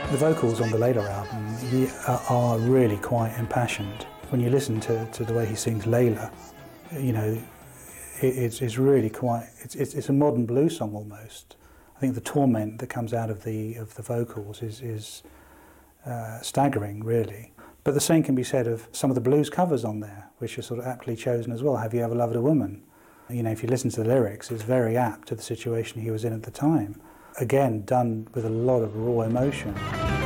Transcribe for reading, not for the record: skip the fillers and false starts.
The vocals on the Layla album are really quite impassioned. When you listen to the way he sings Layla, you know, it's really quite, it's a modern blues song almost. I think the torment that comes out of the vocals is staggering, really. But the same can be said of some of the blues covers on there, which are sort of aptly chosen as well. Have You Ever Loved a Woman? You know, if you listen to the lyrics, it's very apt to the situation he was in at the time. Again, done with a lot of raw emotion.